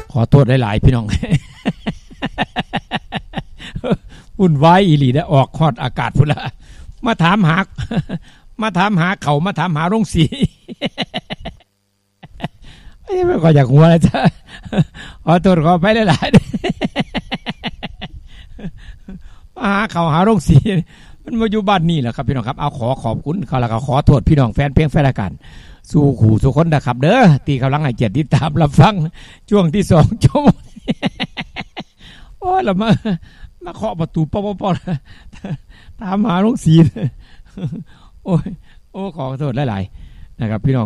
ขอโทษหลายๆพี่น้อง วุ่นวายอีหลีได้ออกฮอดอากาศพุ่นละมาถามหาเขามาถามหาโรงสีไม่ก็อยากหัวเลยจ้ะขอโทษขอไปหลายๆมาหาเขาหาโรงสีมันมาอยู่บ้านนี่แหละครับพี่น้องครับเอาขอบคุณเขาแล้วก็ขอโทษพี่น้องแฟนเพลงแฟนรายการสู่ขู่สู่คนนะครับเด้อตีกำลังให้เกียรติติดตามรับฟังช่วงที่2ชั่วโมงโอ้ยเรามาเคาะประตูป๊อตามหาโรงสีโอ้ขอโทษหลายๆนะครับพี่น้อง